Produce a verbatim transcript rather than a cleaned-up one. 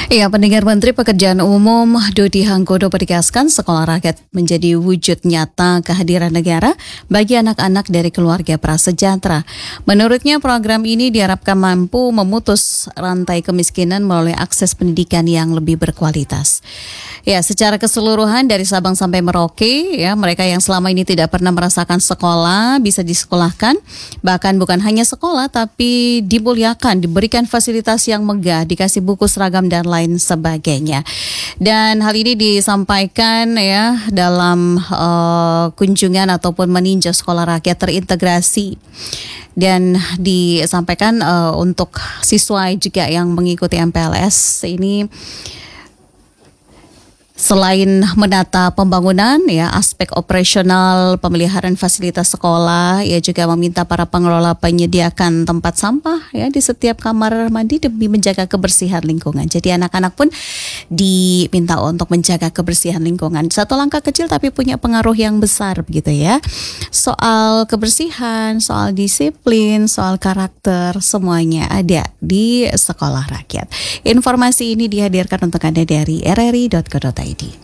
Ya, pendengar Menteri Pekerjaan Umum Dodi Hanggodo menegaskan sekolah rakyat menjadi wujud nyata kehadiran negara bagi anak-anak dari keluarga prasejahtera. Menurutnya program ini diharapkan mampu memutus rantai kemiskinan melalui akses pendidikan yang lebih berkualitas. Ya, secara keseluruhan dari Sabang sampai Merauke, ya mereka yang selama ini tidak pernah merasakan sekolah bisa disekolahkan, bahkan bukan hanya sekolah tapi dimuliakan, diberikan fasilitas yang megah, dikasih buku seragam dan lain sebagainya. Dan hal ini disampaikan ya dalam uh, kunjungan ataupun meninjau sekolah rakyat terintegrasi. Dan disampaikan uh, untuk siswa juga yang mengikuti M P L S ini, selain menata pembangunan, ya aspek operasional pemeliharaan fasilitas sekolah, ia juga meminta para pengelola menyediakan tempat sampah ya di setiap kamar mandi demi menjaga kebersihan lingkungan. Jadi anak-anak pun diminta untuk menjaga kebersihan lingkungan. Satu langkah kecil tapi punya pengaruh yang besar begitu ya. Soal kebersihan, soal disiplin, soal karakter, semuanya ada di sekolah rakyat. Informasi ini dihadirkan untuk Anda dari r r i dot co dot i d.